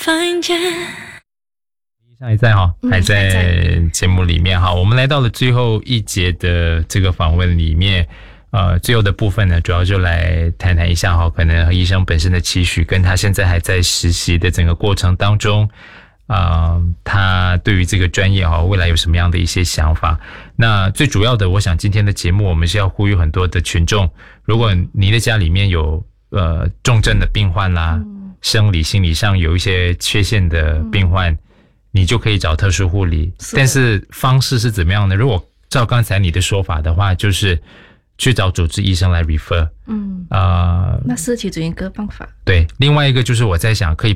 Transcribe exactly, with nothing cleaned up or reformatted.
房间。 还在哈，还在节目里面哈、嗯。我们来到了最后一节的这个访问里面，呃，最后的部分呢，主要就来谈谈一下哈，可能医生本身的期许，跟他现在还在实习的整个过程当中，啊、呃，他对于这个专业哈，未来有什么样的一些想法？那最主要的，我想今天的节目我们是要呼吁很多的群众，如果你的家里面有呃重症的病患啦，嗯、生理、心理上有一些缺陷的病患。嗯，你就可以找特殊护理，但是方式是怎么样呢？如果照刚才你的说法的话，就是去找主治医生来 refer。嗯，啊、呃， 那是其中一个方法。 对，另外一个就是我在想，可以